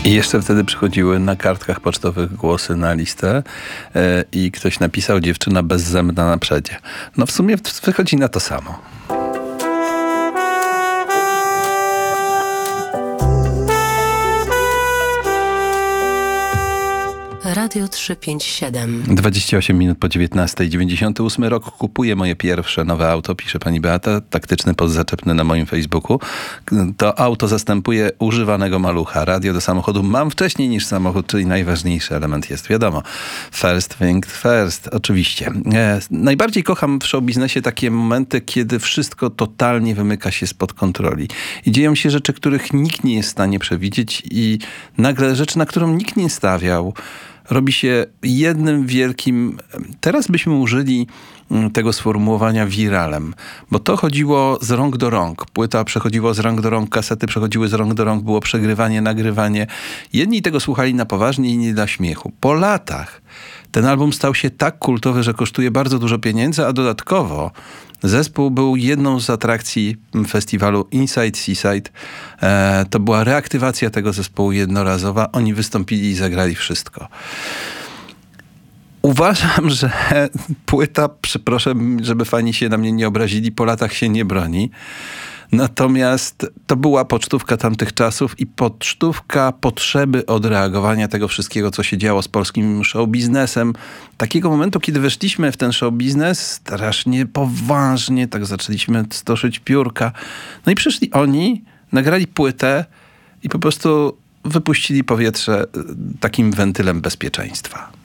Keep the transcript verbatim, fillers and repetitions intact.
I jeszcze wtedy przychodziły na kartkach pocztowych głosy na listę yy, i ktoś napisał dziewczyna bezzębna na przedzie. No w sumie wychodzi na to samo. Radio trzysta pięćdziesiąt siedem. dwadzieścia osiem minut po dziewiętnastej. dziewięćdziesiąty ósmy rok. Kupuję moje pierwsze nowe auto, pisze pani Beata. Taktyczny post zaczepny na moim Facebooku. To auto zastępuje używanego malucha. Radio do samochodu mam wcześniej niż samochód, czyli najważniejszy element jest, wiadomo. First thing first, oczywiście. E, najbardziej kocham w showbiznesie takie momenty, kiedy wszystko totalnie wymyka się spod kontroli. I dzieją się rzeczy, których nikt nie jest w stanie przewidzieć i nagle rzeczy, na którą nikt nie stawiał, robi się jednym wielkim... Teraz byśmy użyli tego sformułowania wiralem, bo to chodziło z rąk do rąk. Płyta przechodziła z rąk do rąk, kasety przechodziły z rąk do rąk, było przegrywanie, nagrywanie. Jedni tego słuchali na poważnie, inni dla śmiechu. Po latach ten album stał się tak kultowy, że kosztuje bardzo dużo pieniędzy, a dodatkowo zespół był jedną z atrakcji festiwalu Inside Seaside. E, to była reaktywacja tego zespołu jednorazowa. Oni wystąpili i zagrali wszystko. Uważam, że płyta, przepraszam, żeby fani się na mnie nie obrazili, po latach się nie broni. Natomiast to była pocztówka tamtych czasów i pocztówka potrzeby odreagowania tego wszystkiego, co się działo z polskim showbiznesem. Takiego momentu, kiedy weszliśmy w ten showbiznes strasznie poważnie, tak zaczęliśmy stoszyć piórka. No i przyszli oni, nagrali płytę i po prostu wypuścili powietrze takim wentylem bezpieczeństwa.